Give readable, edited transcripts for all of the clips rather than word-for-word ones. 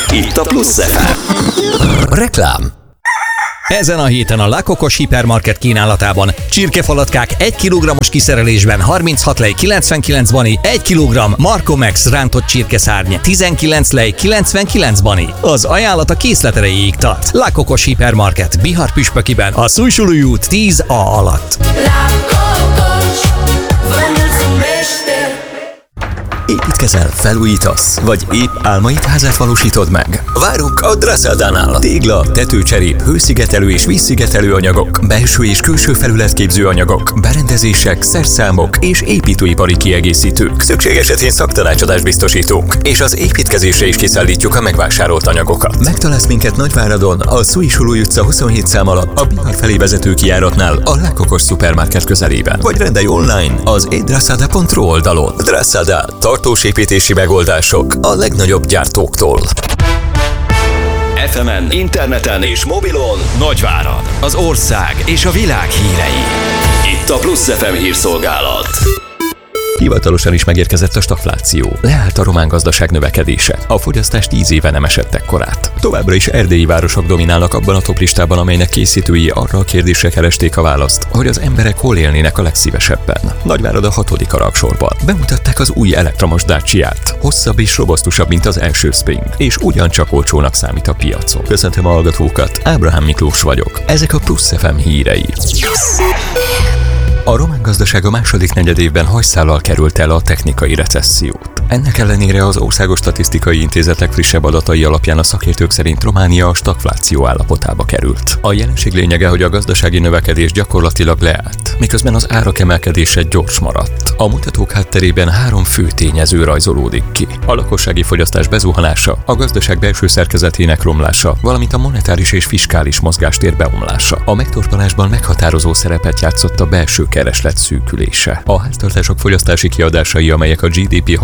Itt a Plusz FM. Reklám. Ezen a héten a La Cocos hipermarket kínálatában csirkefalatkák 1 kg-os kiszerelésben 36 lej 99 bani, 1 kg Marco Max rántott csirkeszárny 19 lej 99 bani. Az ajánlat a készlet erejéig tart. La Cocos hipermarket Bihar Püspökiben a Szújsulúi út 10A alatt. Építkezel, felújítasz, vagy épp álmaid házát valósítod meg? Várunk a Drasadánál. Tégla, tetőcserép, hőszigetelő és vízszigetelő anyagok, belső és külső felületképző anyagok, berendezések, szerszámok és építőipari kiegészítők. Szükség esetén szaktanácsadást biztosítunk, és az építkezésre is kiszállítjuk a megvásárolt anyagokat. Megtalálsz minket Nagyváradon, a Szújsulúi utca 27 szám alatt, a Bihar felé vezető kijáratnál, a La Cocos szupermarket közelében. Vagy rendelj online az edrasada.ru oldalon. Drasada, tartós építési megoldások a legnagyobb gyártóktól. FM-en, interneten és mobilon Nagyvárad, az ország és a világ hírei. Itt a Plusz FM hírszolgálat. Hivatalosan is megérkezett a stagfláció. Leállt a román gazdaság növekedése. A fogyasztás 10 éve nem esett ekkorát. Továbbra is erdélyi városok dominálnak abban a toplistában, amelynek készítői arra a kérdésre keresték a választ, hogy az emberek hol élnének a legszívesebben. Nagyvárad a 6. rangsorban. Bemutatták az új elektromos Daciát. Hosszabb és robosztusabb, mint az első Spring, és ugyancsak olcsónak számít a piacon. Köszöntöm a hallgatókat, Ábrahám Miklós vagyok. Ezek a Plusz FM hírei. A román gazdaság a második negyedévben hajszállal került el a technikai recessziót. Ennek ellenére az Országos Statisztikai Intézet legfrissebb adatai alapján a szakértők szerint Románia a stagfláció állapotába került. A jelenség lényege, hogy a gazdasági növekedés gyakorlatilag leállt, miközben az árak emelkedése gyors maradt. A mutatók hátterében 3 fő tényező rajzolódik ki. A lakossági fogyasztás bezuhanása, a gazdaság belső szerkezetének romlása, valamint a monetáris és fiskális mozgástér beomlása. A megtorpanásban meghatározó szerepet játszott a belső kereslet szűkülése. A háztartások fogyasztási kiadásai, amelyek a GDP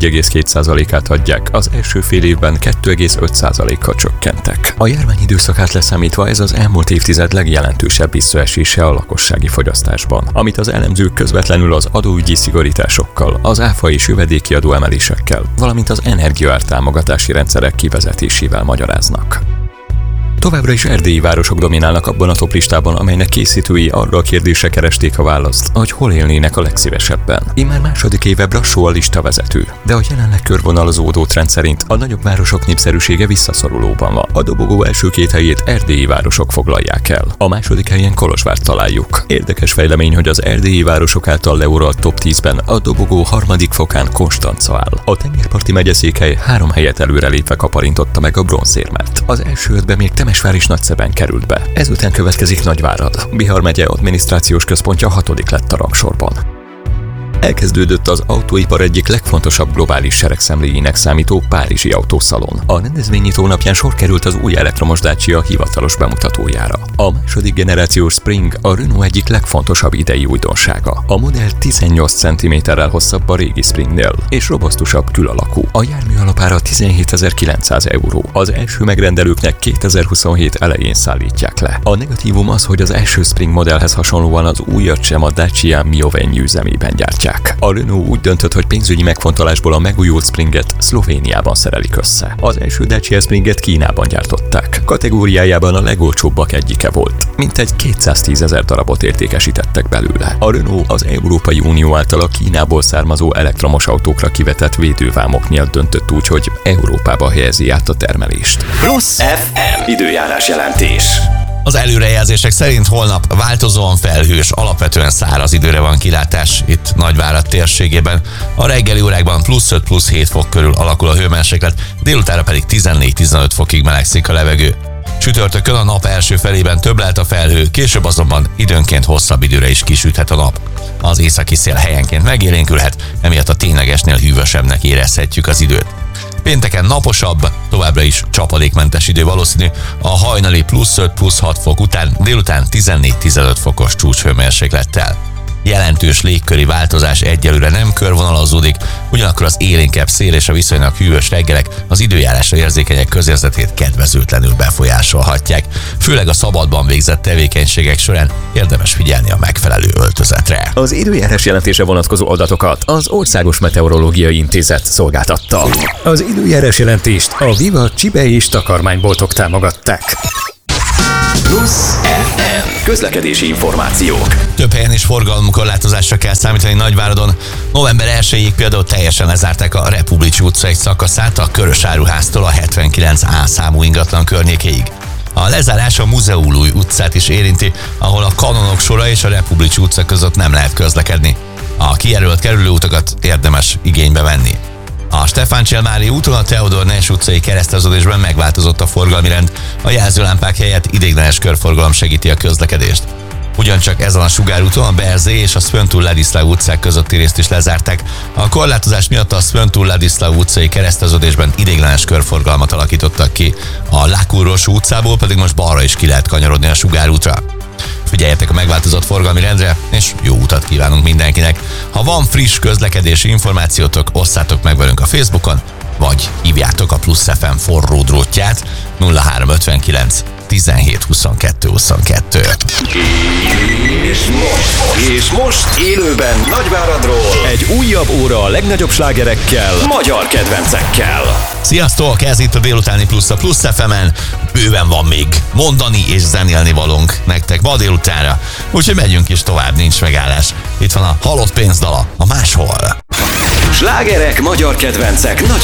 61,2%-át adják, az első fél évben 2,5%-kal csökkentek. A járvány időszakát leszámítva ez az elmúlt évtized legjelentősebb visszaesése a lakossági fogyasztásban, amit az elemzők közvetlenül az adóügyi szigorításokkal, az áfa és jövedéki adóemelésekkel, valamint az energiaártámogatási rendszerek kivezetésével magyaráznak. Továbbra is erdélyi városok dominálnak abban a toplistában, amelynek készítői arra a kérdésre keresték a választ, hogy hol élnének a legszívesebben. Immár második éve Brassó a listavezető, de a jelenleg körvonalazódó trend szerint a nagyobb városok népszerűsége visszaszorulóban van. A dobogó első 2 helyét erdélyi városok foglalják el. A második helyen Kolozsvárt találjuk. Érdekes fejlemény, hogy az erdélyi városok által leuralt top 10-ben a dobogó 3. fokán Konstanca áll. A tengerparti megyeszékhely 3 helyet előrelépve kaparintotta meg a bronzérmet. Az első 5-ben még Temesvár is Nagyszeben került be. Ezután következik Nagyvárad. Bihar megye adminisztrációs központja 6. lett a rangsorban. Elkezdődött az autóipar egyik legfontosabb globális seregszemléjének számító Párizsi autószalon. A rendezvénynyitó napján sor került az új elektromos Dacia hivatalos bemutatójára. A második generációs Spring a Renault egyik legfontosabb idei újdonsága. A modell 18 cm-rel hosszabb a régi Springnél, és robosztusabb külalakú. A jármű alapára 17.900 €. Az első megrendelőknek 2027 elején szállítják le. A negatívum az, hogy az első Spring modellhez hasonlóan az újat sem a Dacia Miovenny üzemében gyártják. A Renault úgy döntött, hogy pénzügyi megfontolásból a megújult Springet Szlovéniában szerelik össze. Az első Dacia Springet Kínában gyártották. Kategóriájában a legolcsóbbak egyike volt. Mintegy 210 000 darabot értékesítettek belőle. A Renault az Európai Unió által a Kínából származó elektromos autókra kivetett védővámok miatt döntött úgy, hogy Európába helyezi át a termelést. Plusz FM időjárás jelentés. Az előrejelzések szerint holnap változóan felhős, alapvetően száraz időre van kilátás itt Nagyvárad térségében. A reggeli órákban +5, +7 fok körül alakul a hőmérséklet, délutánra pedig 14-15 fokig melegszik a levegő. Csütörtökön a nap első felében több lehet a felhő, később azonban időnként hosszabb időre is kisüthet a nap. Az északi szél helyenként megélénkülhet, emiatt a ténylegesnél hűvösebbnek érezhetjük az időt. Pénteken naposabb, továbbra is csapadékmentes idő valószínű, a hajnali +5, +6 fok után délután 14-15 fokos csúcshőmérséklettel. Jelentős légköri változás egyelőre nem körvonalazódik, ugyanakkor az élénkebb szél és a viszonylag hűvös reggelek az időjárásra érzékenyek közérzetét kedvezőtlenül befolyásolhatják. Főleg a szabadban végzett tevékenységek során érdemes figyelni a megfelelő öltözetre. Az időjárás jelentése vonatkozó adatokat az Országos Meteorológiai Intézet szolgáltatta. Az időjárás jelentést a Viva csibe és takarmányboltok támogatták. Plusz FM. Közlekedési információk. Több helyen is forgalomkorlátozásra kell számítani Nagyváradon. November 1-ig például teljesen lezárták a Republics utca egy szakaszát a Körösáruháztól a 79A számú ingatlan környékéig. A lezárás a Muzeulúj utcát is érinti, ahol a Kanonok sora és a Republics utca között nem lehet közlekedni. A kijelölt kerülőutakat érdemes igénybe venni. A Stefán Cselmári úton a Teodor Ness utcai kereszteződésben megváltozott a forgalmi rend, a jelzőlámpák helyett ideiglenes körforgalom segíti a közlekedést. Ugyancsak ezen a sugárúton a Berzé és a Szvöntul-Ladislav utcák közötti részt is lezárták. A korlátozás miatt a Szvöntul-Ladislav utcai kereszteződésben ideiglenes körforgalmat alakítottak ki. A Lákulros utcából pedig most balra is ki lehet kanyarodni a sugárútra. Figyeljetek a megváltozott forgalmi rendre, és jó utat kívánunk mindenkinek! Ha van friss közlekedési információtok, osszátok meg velünk a Facebookon, vagy hívjátok a Plusz FM forró drótját 0359 17 22 22. És most élőben Nagyváradról egy újabb óra a legnagyobb slágerekkel, magyar kedvencekkel. Sziasztok! Ez itt a délutáni Plusz a Plusz FM-en. Bőven van még mondani és zenélni valónk nektek ma délutánra. Úgyhogy megyünk is tovább, nincs megállás. Itt van a halott pénzdala, a Máshol. Slágerek, magyar kedvencek, nagy